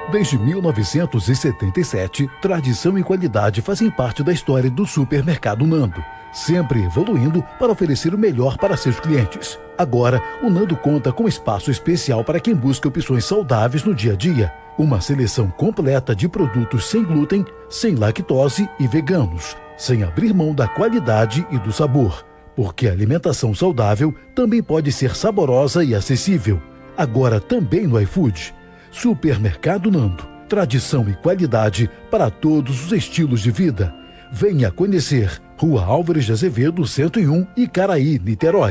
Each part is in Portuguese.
Desde 1977, tradição e qualidade fazem parte da história do Supermercado Nando, sempre evoluindo para oferecer o melhor para seus clientes. Agora, o Nando conta com espaço especial para quem busca opções saudáveis no dia a dia. Uma seleção completa de produtos sem glúten, sem lactose e veganos, sem abrir mão da qualidade e do sabor. Porque a alimentação saudável também pode ser saborosa e acessível. Agora também no iFood. Supermercado Nando. Tradição e qualidade para todos os estilos de vida. Venha conhecer. Rua Álvares de Azevedo, 101, Icaraí, Niterói.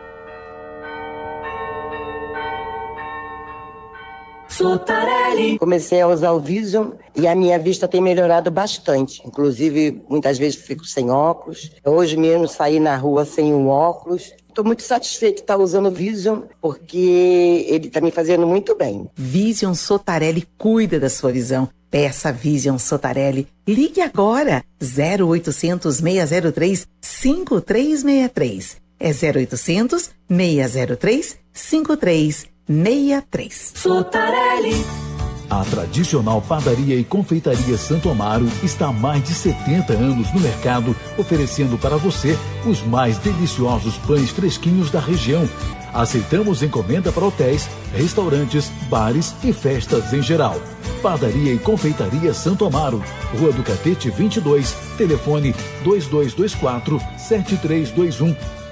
Sotarelli. Comecei a usar o Vision e a minha vista tem melhorado bastante. Inclusive, muitas vezes fico sem óculos. Hoje mesmo saí na rua sem um óculos. Estou muito satisfeita de estar usando o Vision, porque ele está me fazendo muito bem. Vision Sotarelli cuida da sua visão. Peça Vision Sotarelli. Ligue agora. 0800 603 5363. É 0800 603 5363. Sotarelli. A tradicional padaria e confeitaria Santo Amaro está há mais de 70 anos no mercado, oferecendo para você os mais deliciosos pães fresquinhos da região. Aceitamos encomenda para hotéis, restaurantes, bares e festas em geral. Padaria e confeitaria Santo Amaro, Rua do Catete 22, telefone 2224-7321,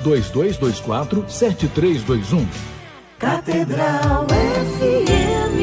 2224-7321. Catedral FM.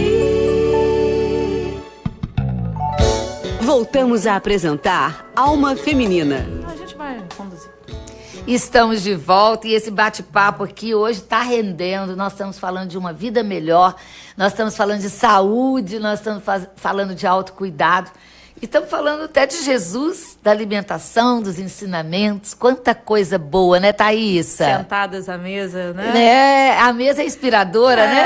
Voltamos a apresentar Alma Feminina. A gente vai conduzir. Estamos de volta e esse bate-papo aqui hoje está rendendo. Nós estamos falando de uma vida melhor, nós estamos falando de saúde, nós estamos falando de autocuidado. E estamos falando até de Jesus, da alimentação, dos ensinamentos. Quanta coisa boa, né, Thaísa? Sentadas à mesa, né? É, a mesa é inspiradora, né?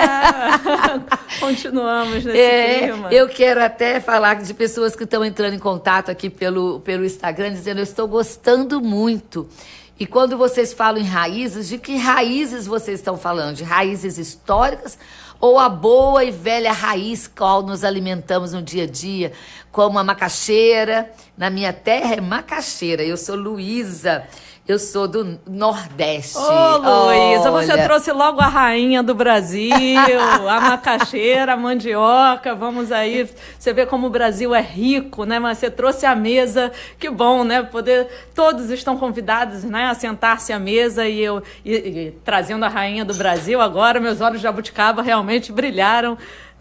Continuamos nesse clima. Eu quero até falar de pessoas que estão entrando em contato aqui pelo Instagram, dizendo: eu estou gostando muito. E quando vocês falam em raízes, de que raízes vocês estão falando? De raízes históricas ou a boa e velha raiz qual nos alimentamos no dia a dia, como a macaxeira? Na minha terra é macaxeira. Eu sou Luísa, eu sou do Nordeste. Ô, Luísa, você Olha, trouxe logo a rainha do Brasil, a macaxeira, a mandioca. Vamos aí, você vê como o Brasil é rico, né? Mas você trouxe a mesa, que bom, né? Todos estão convidados, né, a sentar-se à mesa e trazendo a rainha do Brasil agora, meus olhos de jabuticaba realmente brilharam.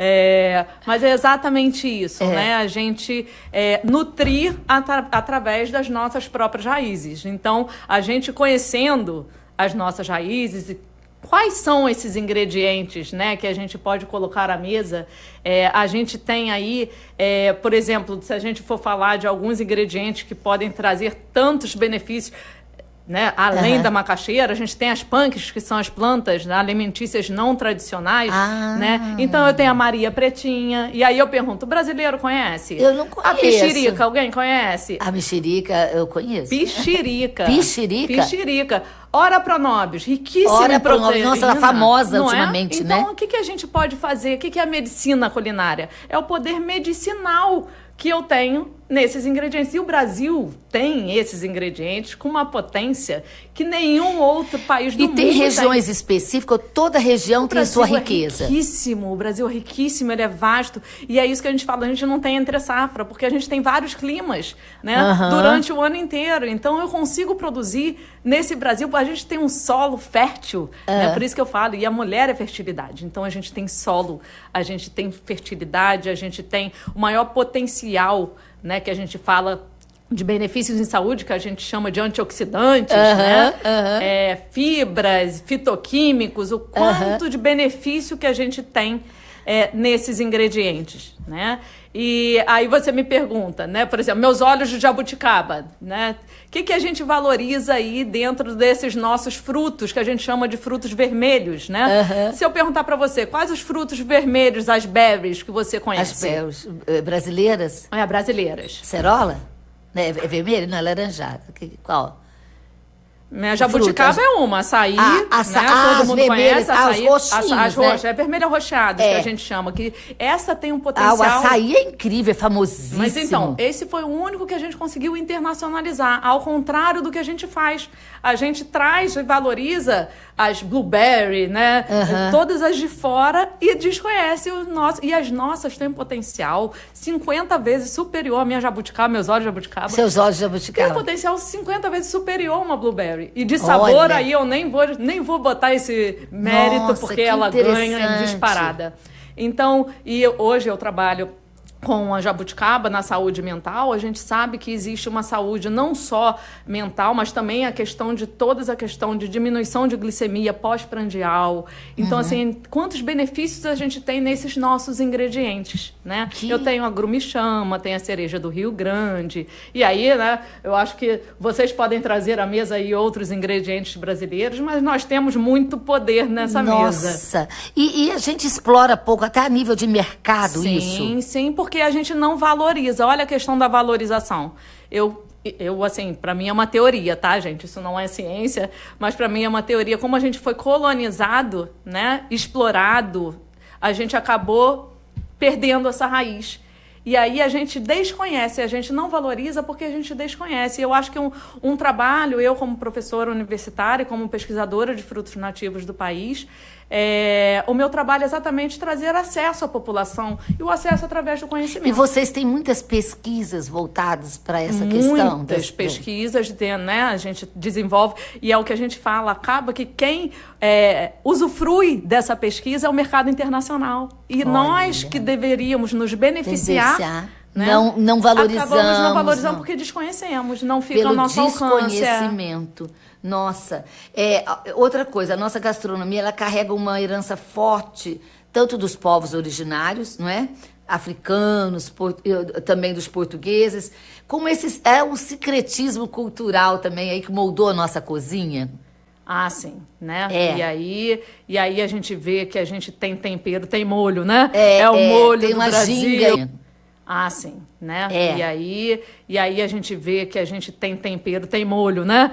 Mas é exatamente isso, né? A gente nutrir através das nossas próprias raízes. Então, a gente conhecendo as nossas raízes e quais são esses ingredientes, né, que a gente pode colocar à mesa. A gente tem aí, por exemplo, se a gente for falar de alguns ingredientes que podem trazer tantos benefícios, né? Além da macaxeira, a gente tem as punks, que são as plantas, né, alimentícias não tradicionais, né? Então eu tenho a Maria Pretinha, e aí eu pergunto: o brasileiro conhece? Eu não conheço. A Pichirica, alguém conhece? a mexerica eu conheço. Pichirica. Pichirica? Pichirica. Ora Pronobis, riquíssima Ora em proteína. Pronobis, nossa, ela é famosa não ultimamente, então, né? Então, o que a gente pode fazer? O que é a medicina culinária? É o poder medicinal que eu tenho nesses ingredientes. E o Brasil tem esses ingredientes com uma potência que nenhum outro país do mundo tem. E tem regiões específicas, toda região tem sua riqueza. O Brasil é riquíssimo, ele é vasto. E é isso que a gente fala, a gente não tem entre safra, porque a gente tem vários climas, né, durante o ano inteiro. Então eu consigo produzir nesse Brasil, a gente tem um solo fértil, né, por isso que eu falo, e a mulher é fertilidade. Então a gente tem solo, a gente tem fertilidade, a gente tem o maior potencial, né, que a gente fala de benefícios em saúde, que a gente chama de antioxidantes, né? Fibras, fitoquímicos, o quanto de benefício que a gente tem nesses ingredientes, né? E aí você me pergunta, né? Por exemplo, meus olhos de jabuticaba, né? O que a gente valoriza aí dentro desses nossos frutos, que a gente chama de frutos vermelhos, né? Se eu perguntar para você, quais os frutos vermelhos, as berries que você conhece? As berries brasileiras? Brasileiras. Cerola? É vermelho? Não, é laranjada. Qual? Minha jabuticaba é uma, açaí, né? Todo mundo conhece, açaí, as roxas, é vermelha roxadas que a gente chama, que essa tem um potencial... o açaí é incrível, é famosíssimo. Mas então, esse foi o único que a gente conseguiu internacionalizar, ao contrário do que a gente faz. A gente traz e valoriza as blueberry, né? Todas as de fora e desconhece o nosso. E as nossas têm um potencial 50 vezes superior à minha jabuticaba, meus olhos de jabuticaba. Seus olhos de jabuticaba. Tem um potencial 50 vezes superior a uma blueberry. E de sabor aí eu nem vou botar esse mérito, porque ela ganha disparada. Então, hoje eu trabalho com a jabuticaba na saúde mental. A gente sabe que existe uma saúde não só mental, mas também a questão de diminuição de glicemia pós-prandial. Então, assim, quantos benefícios a gente tem nesses nossos ingredientes, né? Eu tenho a grumichama, tenho a cereja do Rio Grande. E aí, né, eu acho que vocês podem trazer à mesa aí outros ingredientes brasileiros, mas nós temos muito poder nessa mesa. Nossa! E a gente explora pouco, até a nível de mercado, isso? Sim, porque a gente não valoriza. Olha a questão da valorização. Eu assim, para mim é uma teoria, tá, gente? Isso não é ciência, mas para mim é uma teoria. Como a gente foi colonizado, né, explorado, a gente acabou perdendo essa raiz. E aí a gente desconhece, a gente não valoriza porque a gente desconhece. Eu acho que um trabalho, eu como professora universitária, como pesquisadora de frutos nativos do país, o meu trabalho é exatamente trazer acesso à população e o acesso através do conhecimento. E vocês têm muitas pesquisas voltadas para essa questão? Muitas pesquisas, né? A gente desenvolve, e é o que a gente fala, acaba que quem usufrui dessa pesquisa é o mercado internacional. E nós que deveríamos nos beneficiar, né? Não valorizamos. Acabamos não valorizando porque desconhecemos, não fica ao nosso alcance. Pelo desconhecimento. Nossa. Outra coisa, a nossa gastronomia, ela carrega uma herança forte, tanto dos povos originários, não é? Africanos, também dos portugueses, como um secretismo cultural também aí que moldou a nossa cozinha. Ah, sim, né? E aí a gente vê que a gente tem tempero, tem molho, né? O molho tem do uma Brasil. ginga. Ah, sim, né? E aí a gente vê que a gente tem tempero, tem molho, né?